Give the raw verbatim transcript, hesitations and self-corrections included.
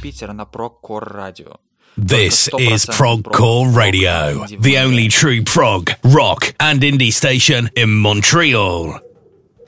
Питера на Progcore Radio. This is Progcore Radio, the only true prog, rock and indie station in Montreal.